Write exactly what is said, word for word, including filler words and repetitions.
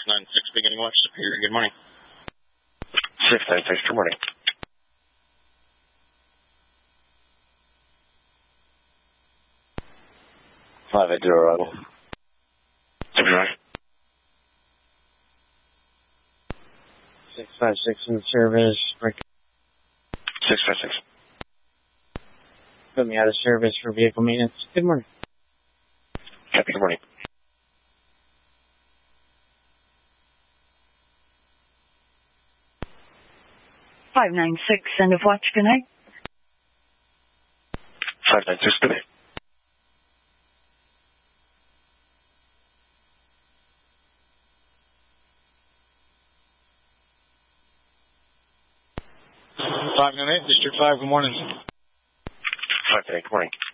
nine six, beginning watch, Superior, good morning. six nine six, good morning. five eight zero, arrival. Superior. six five six in service. six five six. Put me out of service for vehicle maintenance. Good morning. Copy, good morning. five nine six, end of watch, good night. five nine six, good night. five nine eight, District five, good morning. five nine eight, good morning.